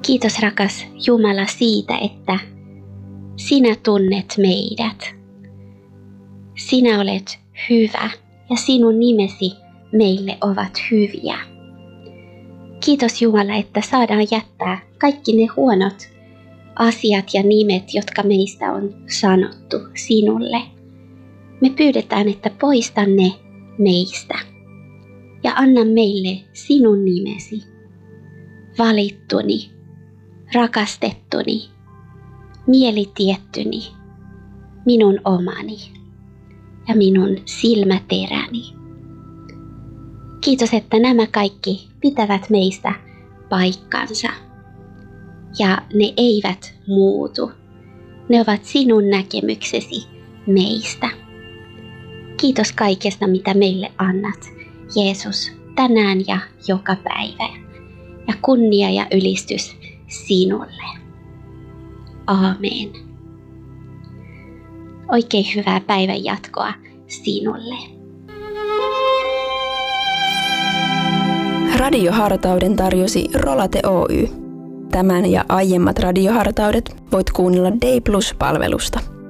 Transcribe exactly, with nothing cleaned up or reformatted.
Kiitos rakas Jumala siitä, että sinä tunnet meidät. Sinä olet hyvä ja sinun nimesi meille ovat hyviä. Kiitos Jumala, että saadaan jättää kaikki ne huonot asiat ja nimet, jotka meistä on sanottu sinulle. Me pyydetään, että poista ne meistä ja anna meille sinun nimesi, valittuni, rakastettuni, mielitiettuni, minun omani ja minun silmäteräni. Kiitos, että nämä kaikki pitävät meistä paikkansa ja ne eivät muutu. Ne ovat sinun näkemyksesi meistä. Kiitos kaikesta, mitä meille annat, Jeesus, tänään ja joka päivä. Ja kunnia ja ylistys sinulle. Aamen. Oikein hyvää päivän jatkoa sinulle. Radiohartauden tarjosi Rolate Oy. Tämän ja aiemmat radiohartaudet voit kuunnella Day Plus-palvelusta.